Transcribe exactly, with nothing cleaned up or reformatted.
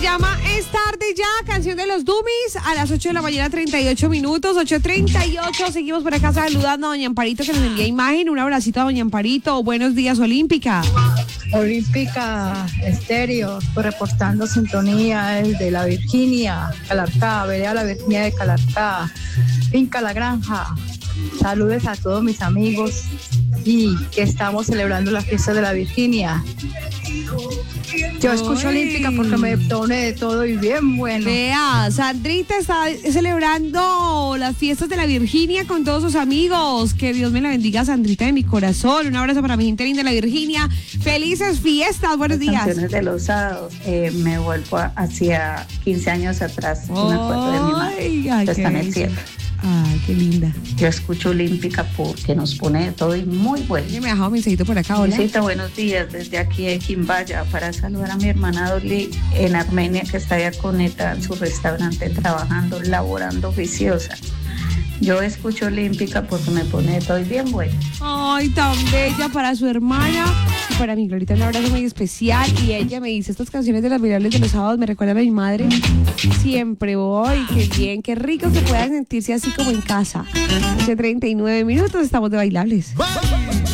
Llama Es Tarde Ya, canción de los Dummies, a las ocho de la mañana, treinta y ocho minutos, ocho treinta y ocho. Seguimos por acá saludando a doña Amparito, que nos envía imagen. Un abracito a doña Amparito. Buenos días, Olímpica. Olímpica Estéreo, pues reportando sintonía desde la Virginia, Calarcá, vereda la Virginia de Calarcá, Finca La Granja. Saludes a todos mis amigos y que estamos celebrando la fiesta de la Virginia. Yo escucho Ay. Olímpica porque me pone de todo y bien bueno. Vea, Sandrita está celebrando las fiestas de la Virginia con todos sus amigos. Que Dios me la bendiga, Sandrita, de mi corazón. Un abrazo para mi gente linda de la Virginia. Felices fiestas, buenos Las días. canciones de los sábados, eh, me vuelvo a- hacia quince años atrás y me acuerdo de mi madre, Ay, ay, que qué está en el belleza. cielo. Ay, qué linda. Yo escucho Olímpica porque nos pone de todo y muy bueno. Oye, me ha dejado un mensajito por acá, hola. Visita, buenos días desde aquí de Quimbaya para saludar a mi hermana Dolly en Armenia, que está allá conectada en su restaurante trabajando, laborando viciosa. Yo escucho Olímpica porque me pone de todo y bien bueno. Ay, tan bella para su hermana y para mi Glorita, un abrazo muy especial. Y ella me dice, estas canciones de las virales de los sábados me recuerdan a mi madre. Siempre voy, qué bien, qué rico que puedan sentirse así como en casa. Hace treinta y nueve minutos estamos de bailables.